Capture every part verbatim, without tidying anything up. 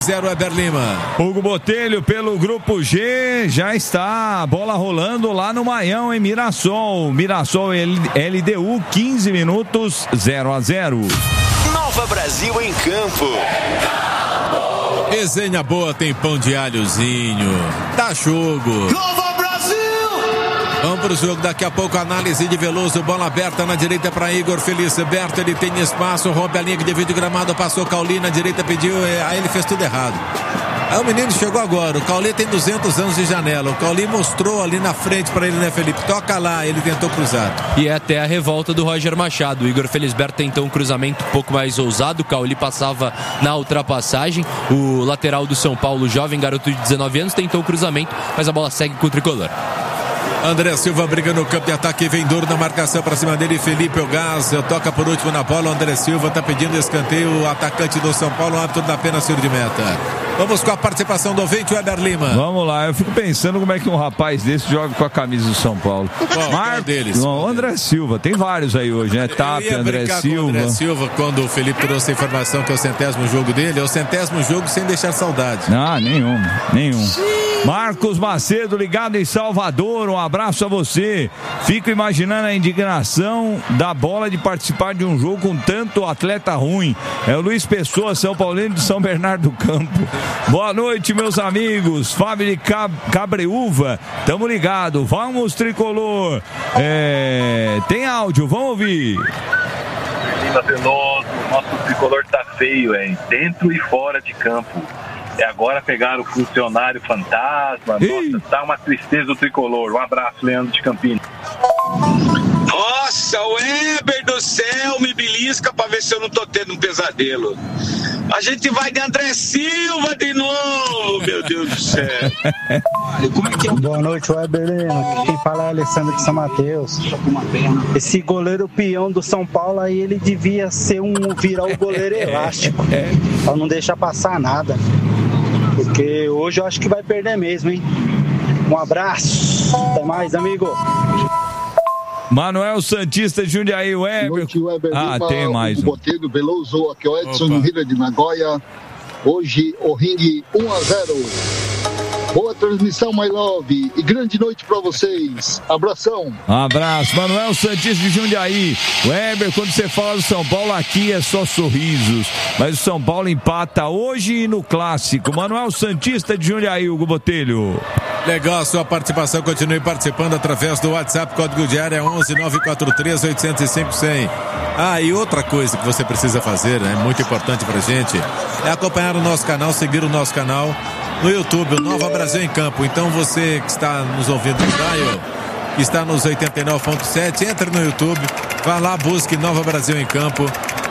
zero Weber Lima. Hugo Botelho pelo grupo G, já está a bola rolando lá no Maião, em Mirassol. Mirassol L D U, quinze minutos, zero a zero. Nova Brasil em campo. Resenha boa, tem pão de alhozinho. Dá jogo. Nova Brasil! Vamos pro jogo, daqui a pouco análise de Veloso, bola aberta na direita para Igor Felisberto, ele tem espaço, rompe a linha que divide o gramado, passou Cauli na direita, pediu, aí ele fez tudo errado. Aí o menino chegou agora, o Cauli tem duzentos anos de janela, o Cauli mostrou ali na frente para ele, né, Felipe? Toca lá, ele tentou cruzar. E é até a revolta do Roger Machado, o Igor Felisberto tentou um cruzamento um pouco mais ousado, o Cauli passava na ultrapassagem, o lateral do São Paulo, jovem garoto de dezenove anos, tentou o cruzamento, mas a bola segue com o tricolor. André Silva briga no campo de ataque, vem duro na marcação para cima dele, Felipe Ogaz toca por último na bola, o André Silva está pedindo escanteio, o atacante do São Paulo, o árbitro da pena tiro de meta. Vamos com a participação do ouvinte, Weber Lima. Vamos lá, eu fico pensando como é que um rapaz desse joga com a camisa do São Paulo. Qual, Mar... qual deles? Não, André Silva, tem vários aí hoje, né? Tap, André Silva. André Silva, quando o Felipe trouxe a informação que é o centésimo jogo dele, é o centésimo jogo sem deixar saudade. Ah, nenhum, nenhum. Marcos Macedo, ligado em Salvador, um abraço a você. Fico imaginando a indignação da bola de participar de um jogo com tanto atleta ruim. É o Luiz Pessoa, São Paulino de São Bernardo do Campo. Boa noite, meus amigos. Fábio de Cab- Cabreúva, tamo ligado. Vamos, tricolor. É... Tem áudio, vamos ouvir. Lima Veloso, nosso tricolor tá feio, hein? Dentro e fora de campo. E agora pegaram o funcionário fantasma. Ih. Nossa, tá uma tristeza o tricolor. Um abraço, Leandro de Campinas. Nossa, o Weber do céu, me belisca pra ver se eu não tô tendo um pesadelo. A gente vai de André Silva de novo, meu Deus do céu. Boa noite, Weber Lima. Quem fala é Alessandro de São Mateus. Esse goleiro peão do São Paulo aí, ele devia ser um virar o goleiro elástico, pra não deixar passar nada. Porque hoje eu acho que vai perder mesmo, hein? Um abraço. Até mais, amigo. Manuel Santista de Jundiaí, Weber. Noite, Weber Ah, Lima, tem mais um. Botelho, Veloso, aqui é o Edson Opa. do Rio de Nagoya. Hoje o ringue um a zero. Boa transmissão, my love. E grande noite pra vocês. Abração. Abraço, Manuel Santista de Jundiaí. Weber, quando você fala do São Paulo, aqui é só sorrisos. Mas o São Paulo empata hoje no Clássico. Manuel Santista de Jundiaí, Hugo Botelho. Legal a sua participação, continue participando através do WhatsApp, código de área onze nove quatro três oito zero cinco cem. Ah, e outra coisa que você precisa fazer, é né, muito importante pra gente, é acompanhar o nosso canal, seguir o nosso canal no YouTube, o Nova Brasil em Campo. Então você que está nos ouvindo no Dial, que está nos oitenta e nove ponto sete, entre no YouTube, vá lá, busque Nova Brasil em Campo,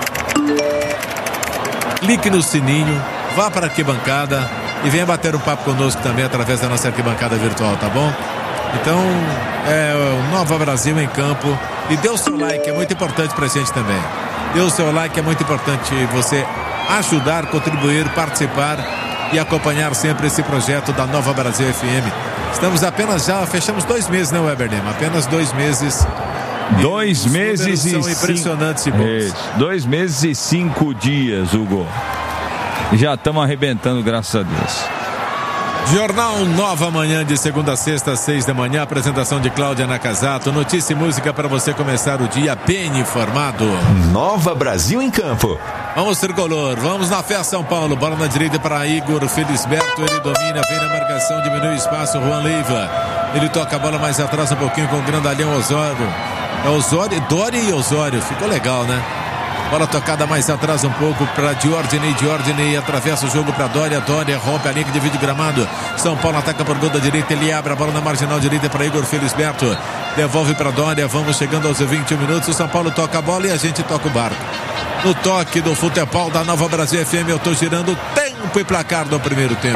clique no sininho, vá para a arquibancada e venha bater um papo conosco também através da nossa arquibancada virtual, tá bom? Então, é o Nova Brasil em Campo. E dê o seu like, é muito importante pra gente também. Dê o seu like, é muito importante você ajudar, contribuir, participar e acompanhar sempre esse projeto da Nova Brasil F M. Estamos apenas já, fechamos dois meses, né, Weber Lima? Apenas dois meses. Dois meses e são cinco... impressionantes e bons. Isso. Dois meses e cinco dias, Hugo. Já estamos arrebentando, graças a Deus. Jornal Nova Manhã, de segunda a sexta, às seis da manhã. Apresentação de Cláudia Nakazato. Notícia e música para você começar o dia bem informado. Nova Brasil em Campo. Vamos, tricolor. Vamos na fé, São Paulo. Bola na direita para Igor Felisberto. Ele domina, vem na marcação, diminui o espaço. Juan Leiva. Ele toca a bola mais atrás um pouquinho com o grandalhão Osório. É Osório, Dori e Osório. Ficou legal, né? Bola tocada mais atrás um pouco para Diordinei. Diordinei atravessa o jogo para Dória. Dória rompe a linha que divide o gramado. São Paulo ataca por gol da direita. Ele abre a bola na marginal direita para Igor Felisberto. Devolve para Dória. Vamos chegando aos vinte e um minutos. O São Paulo toca a bola e a gente toca o barco. No toque do futebol da Nova Brasil F M, eu estou girando tempo e placar do primeiro tempo.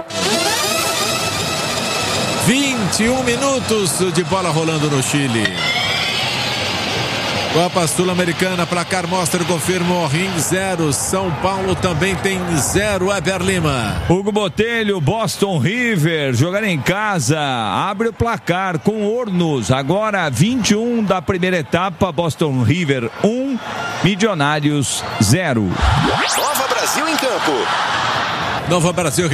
vinte e um minutos de bola rolando no Chile. Copa Sul-Americana, placar mostra e confirma o Ring zero, São Paulo também tem zero, Weber Lima. Hugo Botelho, Boston River, jogando em casa, abre o placar com Hornos, agora vinte e um da primeira etapa, Boston River um, Milionários zero. Nova Brasil em Campo. Nova Brasil